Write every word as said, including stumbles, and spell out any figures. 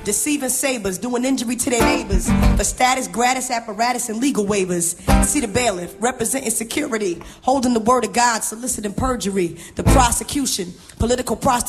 deceiving sabers, doing injury to their neighbors for status, gratis apparatus, and legal waivers. See the bailiff, representing security, holding the word of God, soliciting perjury, the prosecution, political prostitution.